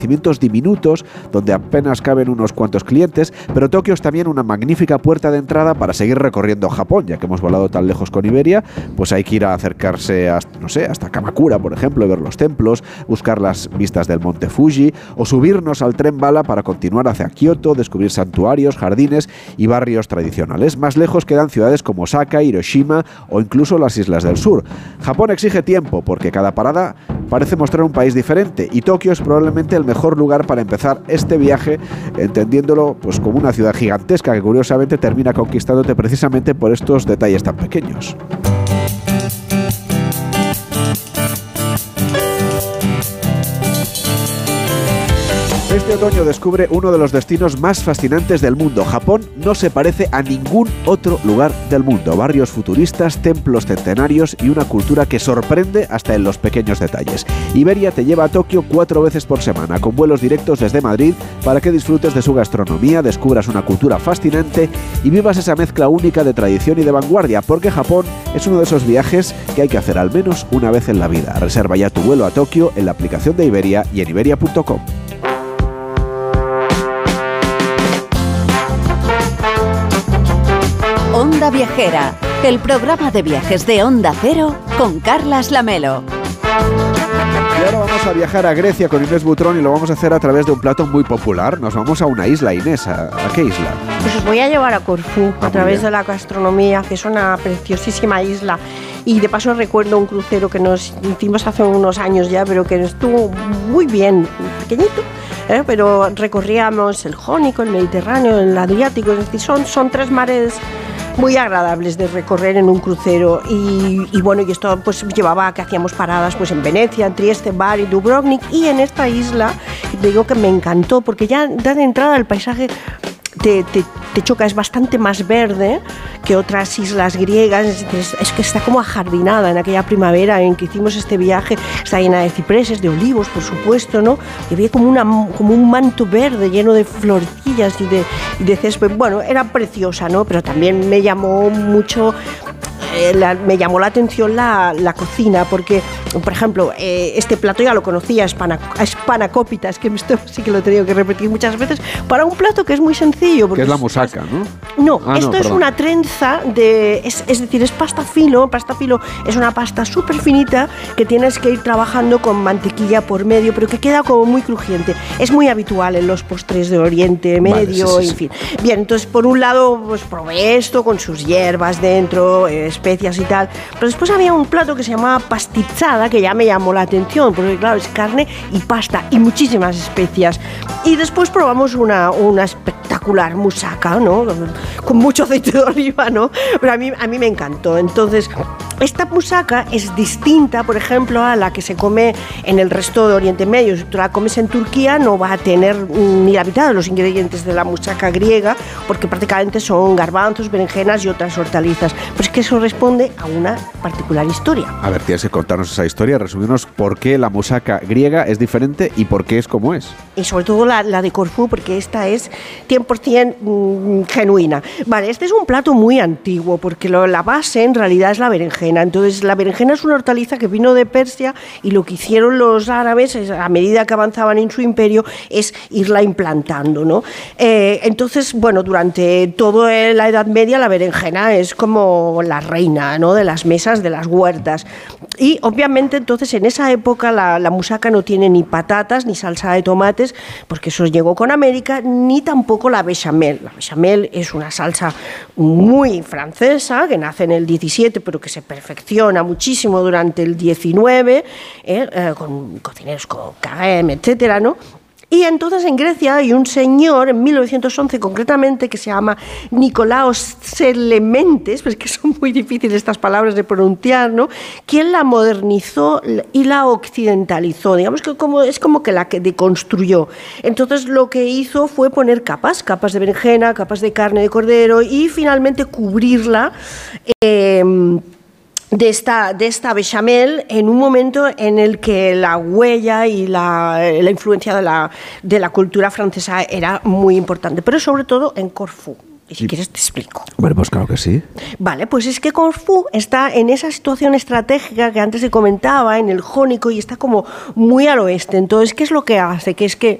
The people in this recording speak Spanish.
diminutos donde apenas caben unos cuantos clientes, pero Tokio es también una magnífica puerta de entrada para seguir recorriendo Japón, ya que hemos volado tan lejos con Iberia, pues hay que ir a acercarse hasta, no sé, hasta Kamakura, por ejemplo, y ver los templos, buscar las vistas del monte Fuji, o subirnos al tren bala para continuar hacia Kioto, descubrir santuarios, jardines y barrios tradicionales. Más lejos quedan ciudades como Osaka, Hiroshima o incluso las islas del sur. Japón exige tiempo porque cada parada parece mostrar un país diferente, y Tokio es probablemente el mejor lugar para empezar este viaje, entendiéndolo pues como una ciudad gigantesca que curiosamente termina conquistándote precisamente por estos detalles tan pequeños. Este otoño descubre uno de los destinos más fascinantes del mundo. Japón no se parece a ningún otro lugar del mundo. Barrios futuristas, templos centenarios y una cultura que sorprende hasta en los pequeños detalles. Iberia te lleva a Tokio 4 veces por semana, con vuelos directos desde Madrid, para que disfrutes de su gastronomía, descubras una cultura fascinante y vivas esa mezcla única de tradición y de vanguardia, porque Japón es uno de esos viajes que hay que hacer al menos una vez en la vida. Reserva ya tu vuelo a Tokio en la aplicación de Iberia y en iberia.com. Onda Viajera, el programa de viajes de Onda Cero con Carlas Lamelo. Y ahora vamos a viajar a Grecia con Inés Butrón y lo vamos a hacer a través de un plato muy popular. Nos vamos a una isla, Inés. ¿A qué isla? Pues os voy a llevar a Corfú a través de la gastronomía, que es una preciosísima isla. Y de paso recuerdo un crucero que nos hicimos hace unos años ya, pero que estuvo muy bien, pequeñito, pero recorríamos el Jónico, el Mediterráneo, el Adriático, es decir, son 3 mares muy agradables de recorrer en un crucero y bueno, y esto pues llevaba a que hacíamos paradas pues en Venecia, en Trieste, Bari, Dubrovnik, y en esta isla digo que me encantó porque ya de entrada el paisaje te choca, es bastante más verde que otras islas griegas, es que está como ajardinada en aquella primavera en que hicimos este viaje, está llena de cipreses, de olivos, por supuesto, ¿no? Y había como un manto verde lleno de florecillas y de césped. Bueno, era preciosa, ¿no? Pero también me llamó mucho... me llamó la atención la cocina, porque, por ejemplo, este plato ya lo conocía, Spanakopita, es que esto sí que lo he tenido que repetir muchas veces, para un plato que es muy sencillo. Que es la moussaka, ¿no? No, esto es una trenza es decir, es pasta filo. Pasta filo es una pasta súper finita que tienes que ir trabajando con mantequilla por medio, pero que queda como muy crujiente. Es muy habitual en los postres de Oriente Medio, vale, sí. En fin. Bien, entonces, por un lado, pues probé esto con sus hierbas dentro, especias y tal, pero después había un plato que se llamaba pastizzada que ya me llamó la atención porque claro, es carne y pasta y muchísimas especias, y después probamos una espectacular moussaka, ¿no? Con mucho aceite de oliva, ¿no? Pero a mí me encantó. Entonces, esta moussaka es distinta, por ejemplo, a la que se come en el resto de Oriente Medio. Si tú la comes en Turquía no va a tener ni la mitad de los ingredientes de la moussaka griega, porque prácticamente son garbanzos, berenjenas y otras hortalizas. Pero es que eso responde a una particular historia. A ver, tienes que contarnos esa historia, resumirnos por qué la moussaka griega es diferente y por qué es como es. Y sobre todo la de Corfú, porque esta es 100% genuina. Vale, este es un plato muy antiguo, porque la base en realidad es la berenjena. Entonces, la berenjena es una hortaliza que vino de Persia y lo que hicieron los árabes, a medida que avanzaban en su imperio, es irla implantando, ¿no? Entonces, bueno, durante toda la Edad Media la berenjena es como la reina, ¿no? De las mesas, de las huertas. Y obviamente entonces en esa época la moussaka no tiene ni patatas ni salsa de tomates, porque eso llegó con América, ni tampoco la bechamel. La bechamel es una salsa muy francesa que nace en el 17 pero que se perfecciona muchísimo durante el 19 con cocineros como Carême, etcétera, ¿no? Y entonces en Grecia hay un señor, en 1911 concretamente, que se llama Nikolaos Tserlementes, pues que son muy difíciles estas palabras de pronunciar, ¿no? Quien la modernizó y la occidentalizó, digamos que es como que la que deconstruyó. Entonces lo que hizo fue poner capas de berenjena, capas de carne de cordero y finalmente cubrirla de esta bechamel en un momento en el que la huella y la influencia de la cultura francesa era muy importante, pero sobre todo en Corfú. Y si quieres te explico. Bueno, pues claro que sí. Vale, pues es que Corfú está en esa situación estratégica que antes se comentaba, en el Jónico, y está como muy al oeste. Entonces, ¿qué es lo que hace? Que es que